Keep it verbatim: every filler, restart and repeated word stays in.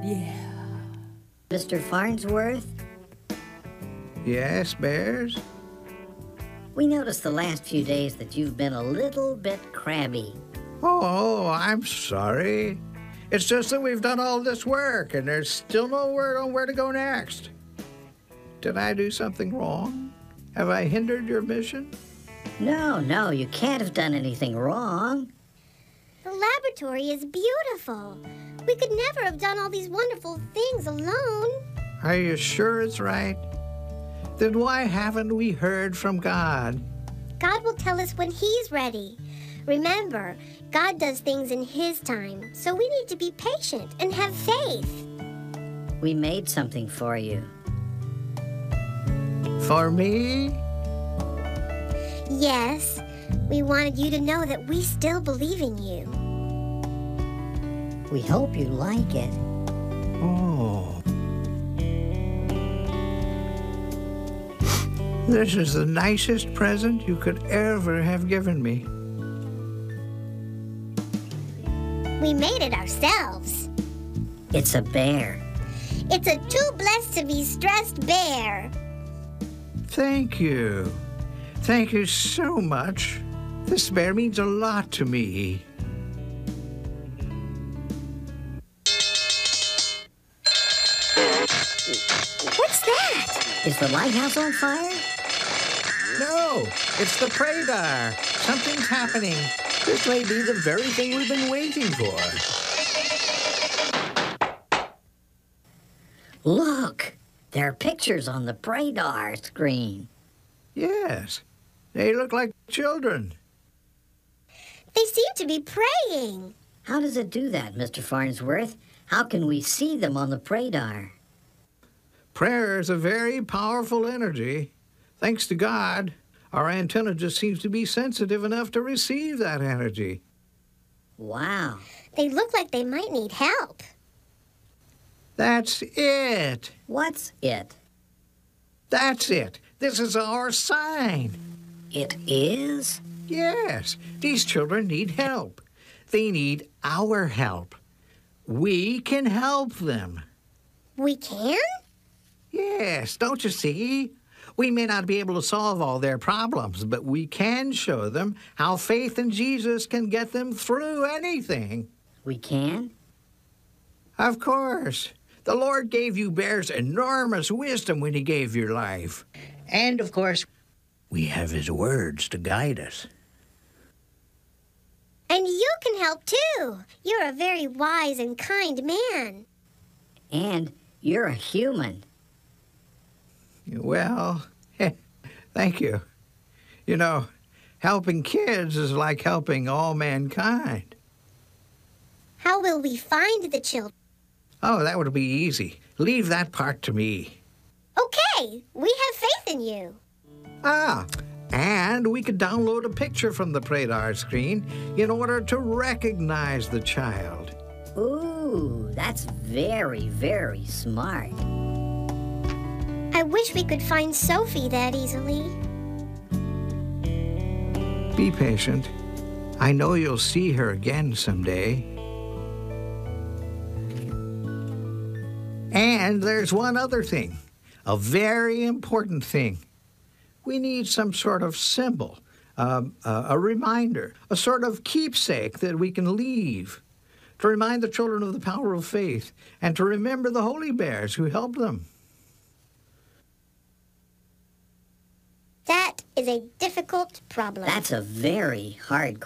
Yeah. Mister Farnsworth, Yes, Bears? we noticed the last few days that you've been a little bit crabby. Oh, I'm sorry. It's just that we've done all this work, and there's still no word on where to go next. Did I do something wrong? Have I hindered your mission? No, no, you can't have done anything wrong. The laboratory is beautiful. We could never have done all these wonderful things alone. Are you sure it's right? Then why haven't we heard from God? God will tell us when He's ready. Remember, God does things in His time, so we need to be patient and have faith. We made something for you. For me? Yes, we wanted you to know that we still believe in you. We hope you like it. Oh. This is the nicest present you could ever have given me. We made it ourselves. It's a bear. It's a too blessed to be stressed bear. Thank you. Thank you so much. This bear means a lot to me. What's that? Is the lighthouse on fire? No, it's the Pradar. Something's happening. This may be the very thing we've been waiting for. Look, there are pictures on the Pradar screen. Yes, they look like children. They seem to be praying. How does it do that, Mister Farnsworth? How can we see them on the Pradar? Prayer is a very powerful energy. Thanks to God, our antenna just seems to be sensitive enough to receive that energy. Wow. They look like they might need help. That's it. What's it? That's it. This is our sign. It is? Yes, these children need help. They need our help. We can help them. We can? Yes, don't you see? We may not be able to solve all their problems, but we can show them how faith in Jesus can get them through anything. We can? Of course. The Lord gave you bears enormous wisdom when He gave your life. And, of course, we have His words to guide us. And you can help, too. You're a very wise and kind man. And you're a human. Well, thank you. You know, helping kids is like helping all mankind. How will we find the children? Oh, that would be easy. Leave that part to me. Okay, we have faith in you. Ah, and we could download a picture from the Pradar screen in order to recognize the child. Ooh, that's very, very smart. I wish we could find Sophie that easily. Be patient. I know you'll see her again someday. And there's one other thing, a very important thing. We need some sort of symbol, um, uh, a reminder, a sort of keepsake that we can leave to remind the children of the power of faith and to remember the holy bears who helped them. That is a difficult problem. That's a very hard